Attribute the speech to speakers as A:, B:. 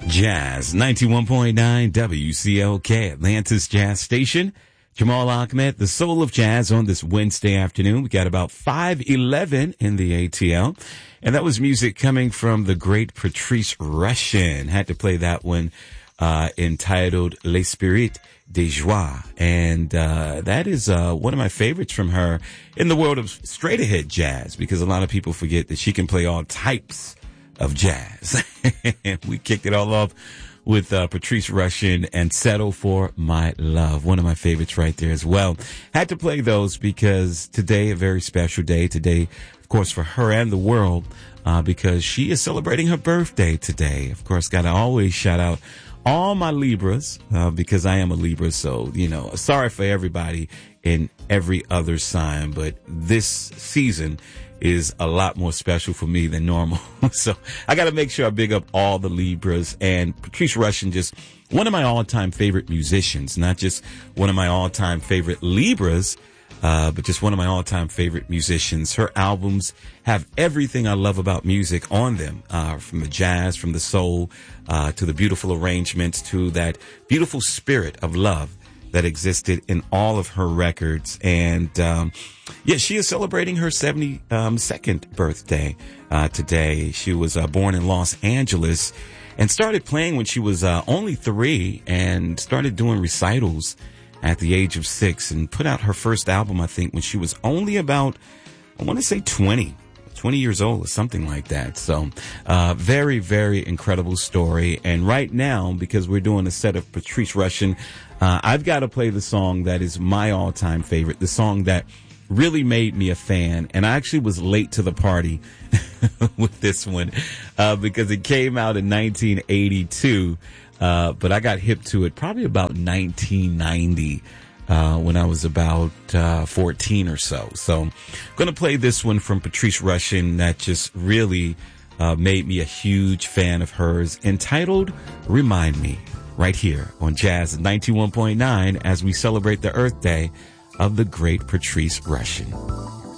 A: Jazz 91.9 WCLK, Atlantis Jazz Station. Jamal Ahmed, the soul of jazz on this Wednesday afternoon. We got about 5:11 in the ATL. And that was music coming from the great Patrice Rushen. Had to play that one, entitled L'Esprit de Joie. And, that is, one of my favorites from her in the world of straight ahead jazz, because a lot of people forget that she can play all types of jazz. We kicked it all off with Patrice Rushen and Settle for My Love. One of my favorites right there as well. Had to play those because today, a very special day. Today, of course, for her and the world, because she is celebrating her birthday today. Of course, got to always shout out all my Libras, because I am a Libra. So, sorry for everybody in every other sign, but this season is a lot more special for me than normal. So I got to make sure I big up all the Libras. And Patrice Rushen, just one of my all-time favorite musicians, not just one of my all-time favorite Libras, but just one of my all-time favorite musicians. Her albums have everything I love about music on them, from the jazz, from the soul, to the beautiful arrangements, to that beautiful spirit of love that existed in all of her records. And she is celebrating her 72nd birthday today. She was born in Los Angeles and started playing when she was only 3, and started doing recitals at the age of 6, and put out her first album, I think, when she was only about, I want to say 20 years old or something like that. So very, very incredible story. And right now, because we're doing a set of Patrice Rushen, I've got to play the song that is my all-time favorite, the song that really made me a fan. And I actually was late to the party with this one, because it came out in 1982. But I got hip to it probably about 1990, when I was about 14 or so. So I'm going to play this one from Patrice Rushen that just really made me a huge fan of hers, entitled Remind Me, right here on Jazz 91.9 as we celebrate the Earth Day of the great Patrice Rushen.